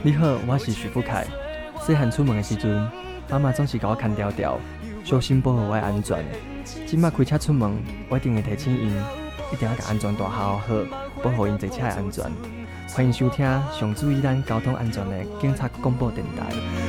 你好，我是徐富凯。细汉出门的时阵，妈妈总是甲我牵条条，小心保护我的安全。即摆开车出门，我一定会提醒因，一定要甲安全带好好，保护因坐车的安全。欢迎收听上注意咱交通安全的警察广播电台。